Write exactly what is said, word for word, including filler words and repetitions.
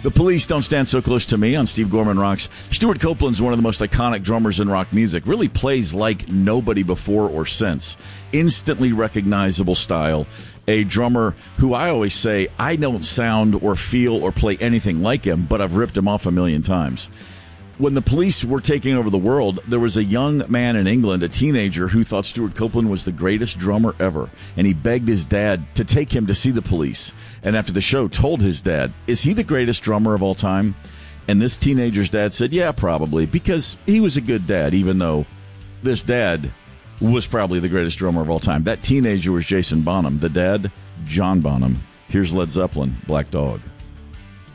The Police, Don't Stand So Close to Me on Steve Gorman Rocks. Stuart Copeland's one of the most iconic drummers in rock music. Really plays like nobody before or since. Instantly recognizable style. A drummer who I always say, I don't sound or feel or play anything like him, but I've ripped him off a million times. When the Police were taking over the world, there was a young man in England, a teenager, who thought Stuart Copeland was the greatest drummer ever. And he begged his dad to take him to see the Police. And after the show, told his dad, is he the greatest drummer of all time? And this teenager's dad said, yeah, probably, because he was a good dad, even though this dad was probably the greatest drummer of all time. That teenager was Jason Bonham. The dad, John Bonham. Here's Led Zeppelin, Black Dog.